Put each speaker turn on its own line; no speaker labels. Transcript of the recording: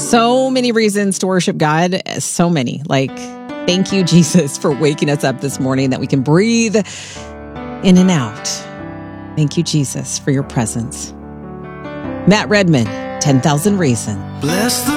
So many reasons to worship God. So many. Like, thank you, Jesus, for waking us up this morning that we can breathe in and out. Thank you, Jesus, for your presence. Matt Redman, 10,000 Reasons.
Bless the